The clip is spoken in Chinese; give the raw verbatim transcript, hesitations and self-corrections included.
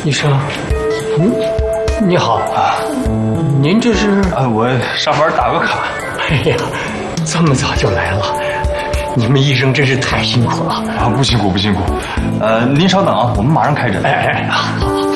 医生，嗯，你好啊，您这是？ 啊，我上班打个卡。 哎呀，这么早就来了，你们医生真是太辛苦了啊！不辛苦不辛苦，呃，您稍等啊，我们马上开诊。 哎哎哎，好。